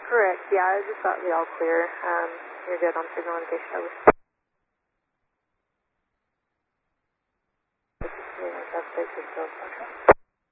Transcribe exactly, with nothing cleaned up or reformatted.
Correct, yeah, I just got the all clear. Um, you're good on signal indication. I was... Yeah, that's basically still contract.